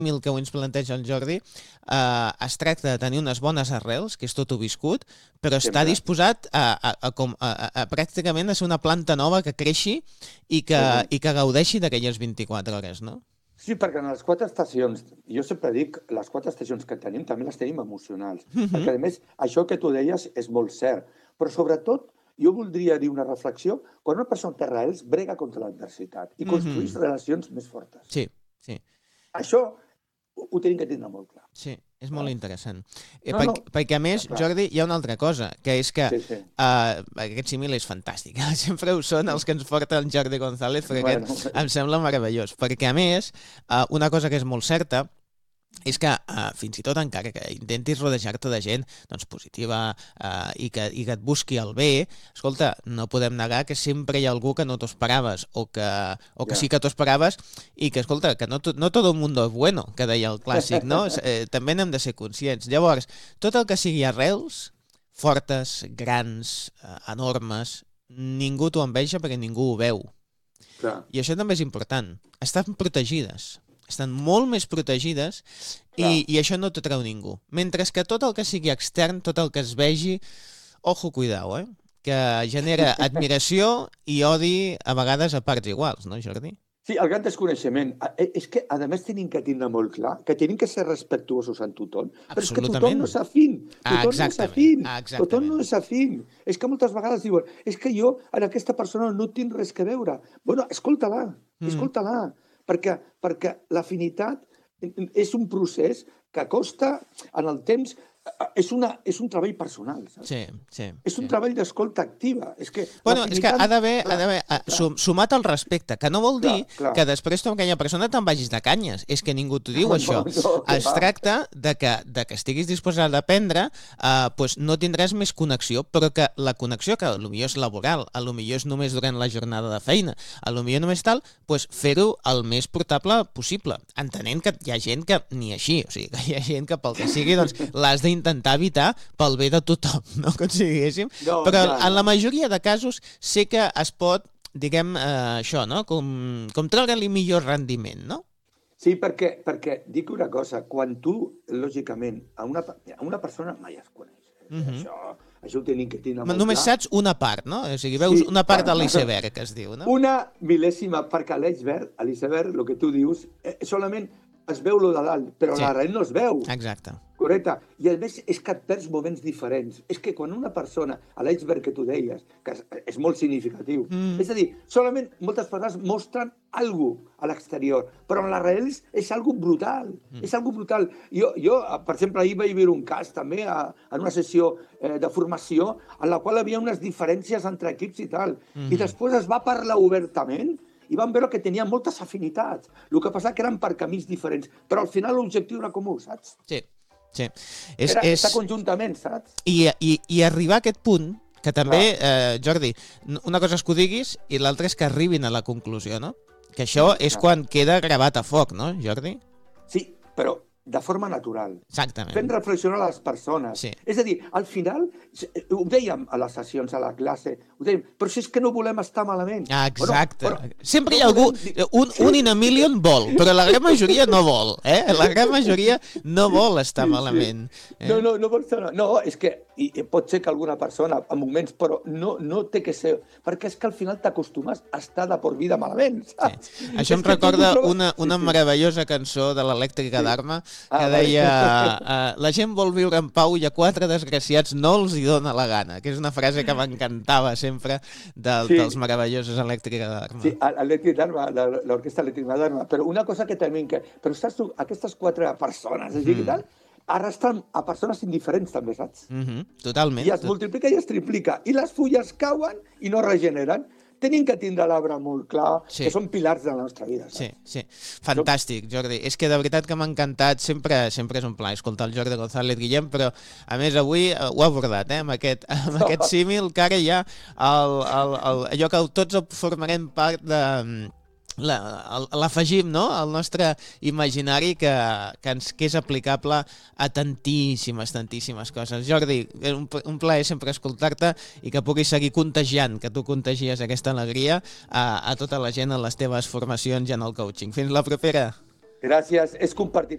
símil que ho ens planteja el Jordi, es tracta de tenir unes bones arrels, que és tot ho viscut, però està disposat a pràcticament a ser una planta nova que creixi i que gaudeixi d'aquelles 24 hores, no? Sí, perquè en les 4 estacions, jo sempre dic, les 4 estacions que tenim també les tenim emocionals. Perquè, a més, això que tu deies és molt cert. Però, sobretot, jo voldria dir una reflexió, quan una persona té arrels, brega contra l'adversitat i construeix relacions més fortes. Sí, sí. Això ho tenim que tindre molt clar. Sí, és molt interessant. Perquè, a més, Jordi, hi ha una altra cosa, que és que aquest símil és fantàstic. Sempre ho són els que ens porta el Jordi González, perquè aquest em sembla meravellós. Perquè, a més, una cosa que és molt certa és que fins i tot encara que intentis rodejar-te de gent positiva i que et busqui el bé, escolta, no podem negar que sempre hi ha algú que no t'ho esperaves o que sí que t'ho esperaves i que, escolta, que no tot el mundo es bueno, que deia el clàssic, no? També n'hem de ser conscients. Llavors, tot el que sigui arrels, fortes, grans, enormes, ningú t'ho enveja perquè ningú ho veu. I això també és important. Estan protegides. Estan molt més protegides i això no t'ho treu ningú. Mentre que tot el que sigui extern, tot el que es vegi, ojo, cuidao, que genera admiració i odi a vegades a parts iguals, no, Jordi? Sí, el gran desconeixement. És que, a més, tenim que tindre molt clar que tenim que ser respectuosos amb tothom, però és que tothom no és afín. Tothom no és afín. És que moltes vegades diuen, és que jo en aquesta persona no tinc res que veure. Bueno, escolta-la. Perquè l'afinitat és un procés que costa en el temps, és un treball personal, saps? Sí. És un treball d'escolta activa. És que ha d'haver sumat al respecte, que no vol dir que després tu amb aquella persona te'n vagis de canyes. És que ningú t'ho diu, això. Es tracta de que estiguis disposat a aprendre, no tindràs més connexió, però que la connexió, que potser és laboral, potser és només durant la jornada de feina, potser només tal, fer-ho el més portable possible, entenent que hi ha gent que ni així, o sigui, que hi ha gent que pel que sigui, l'has d'intentar evitar pel bé de tothom, no aconseguíssim. Però en la majoria de casos sé que es pot, diguem, això, no? Com treure-li millor rendiment, no? Sí, perquè dic una cosa, quan tu, lògicament, a una persona mai es coneix. Això ho tenim que tenir molt clar. Només saps una part, no? O sigui, veus una part de l'iceberg, que es diu, no? Una mil·lèsima, perquè a l'iceberg, el que tu dius, solament es veu lo de dalt, però l'arrel no es veu. Exacte. Correcte. I a més és que et perds moments diferents. És que quan una persona, a l'iceberg que tu deies, que és molt significatiu, és a dir, solament moltes persones mostren alguna cosa a l'exterior, però en l'arrel és algo brutal. És algo brutal. Jo, per exemple, ahir vaig veure un cas també en una sessió de formació en la qual hi havia unes diferències entre equips i tal. I després es va parlar obertament i vam veure que tenien moltes afinitats. El que passa que eren per camins diferents, però al final l'objectiu era comú, saps? Sí. Era estar conjuntament, saps? I arribar a aquest punt, que també, Jordi, una cosa és que ho diguis i l'altra és que arribin a la conclusió, no? Que això és quan queda gravat a foc, no, Jordi? Sí, però de forma natural. Exactament. Fent reflexionar les persones. Sí. És a dir, al final, ho dèiem a les sessions, a la classe, ho dèiem, però si és que no volem estar malament. Exacte. Sempre hi ha algú, un in a million vol, però la gran majoria no vol, La gran majoria no vol estar malament. No vol estar malament. No, és que pot ser que alguna persona, en moments, però no té que ser... Perquè és que al final t'acostumes a estar de por vida malament, saps? Sí. Això em recorda una meravellosa cançó de l'Elèctrica d'Arma, que deia la gent vol viure en pau i a 4 desgraciats no els hi dona la gana, que és una frase que m'encantava sempre dels meravellosos Elèctrica d'Arma. Sí, l'Elèctrica d'Arma, l'Orquestra Elèctrica d'Arma, però una cosa que també... Però saps tu, aquestes 4 persones, així que tal, arrastren a persones indiferents també, saps? Totalment. I es multiplica i es triplica, i les fulles cauen i no regeneren. Tenim que tindre l'arbre molt clar, que són pilars de la nostra vida. Sí. Fantàstic, Jordi. És que de veritat que m'ha encantat, sempre és un plaer escoltar el Jordi González Guillem, però a més avui ho ha abordat, amb aquest símil, que ara ja allò que tots formarem part de... l'afegim, no?, al nostre imaginari que és aplicable a tantíssimes coses. Jordi, un plaer sempre escoltar-te i que puguis seguir contagiant, que tu contagies aquesta alegria a tota la gent en les teves formacions i en el coaching. Fins la propera. Gràcies, és compartit.